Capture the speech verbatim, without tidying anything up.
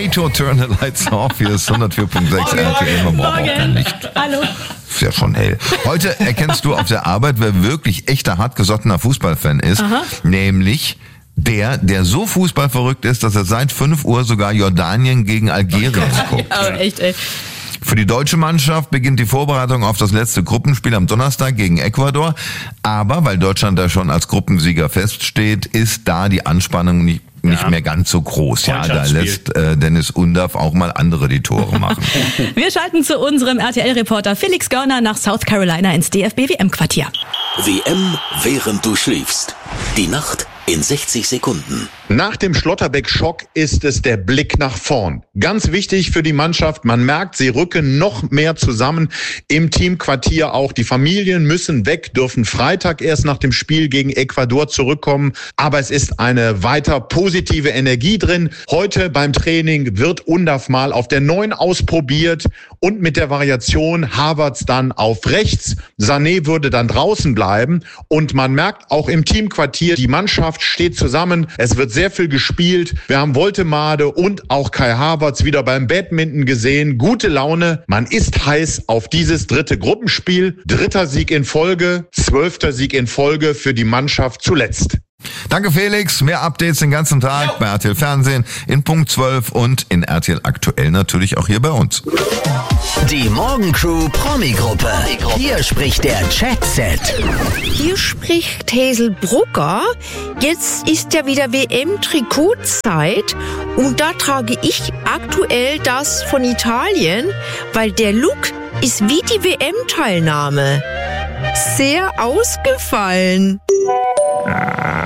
Kato, turn the lights off. Hier ist hundertvier Komma sechs R T L. Man braucht auch kein Licht. Hallo. Ist ja schon hell. Heute erkennst du auf der Arbeit, wer wirklich echter, hartgesottener Fußballfan ist. Aha. Nämlich der, der so fußballverrückt ist, dass er seit fünf Uhr sogar Jordanien gegen Algerien guckt. Ja, echt, ey. Für die deutsche Mannschaft beginnt die Vorbereitung auf das letzte Gruppenspiel am Donnerstag gegen Ecuador. Aber weil Deutschland da schon als Gruppensieger feststeht, ist da die Anspannung nicht nicht ja. mehr ganz so groß. Ja, da lässt äh, Dennis Undaff auch mal andere die Tore machen. Wir schalten zu unserem R T L-Reporter Felix Görner nach South Carolina ins D F B-W M-Quartier. W M, während du schläfst. Die Nacht in sechzig Sekunden. Nach dem Schlotterbeck-Schock ist es der Blick nach vorn. Ganz wichtig für die Mannschaft. Man merkt, sie rücken noch mehr zusammen im Teamquartier auch. Die Familien müssen weg, dürfen Freitag erst nach dem Spiel gegen Ecuador zurückkommen. Aber es ist eine weiter positive Energie drin. Heute beim Training wird Undaff mal auf der neun ausprobiert und mit der Variation Havertz dann auf rechts. Sané würde dann draußen bleiben. Und man merkt auch im Teamquartier, die Mannschaft steht zusammen. Es wird sehr viel gespielt. Wir haben Woltemade und auch Kai Havertz wieder beim Badminton gesehen. Gute Laune. Man ist heiß auf dieses dritte Gruppenspiel. Dritter Sieg in Folge, zwölfter Sieg in Folge für die Mannschaft zuletzt. Danke Felix, mehr Updates den ganzen Tag jo. bei R T L Fernsehen in Punkt zwölf und in R T L Aktuell natürlich auch hier bei uns. Die Morgencrew Promi-Gruppe. Hier spricht der Chatset. Hier spricht Hazel Brugger. Jetzt ist ja wieder W M-Trikotzeit und da trage ich aktuell das von Italien, weil der Look ist wie die W M-Teilnahme. Sehr ausgefallen.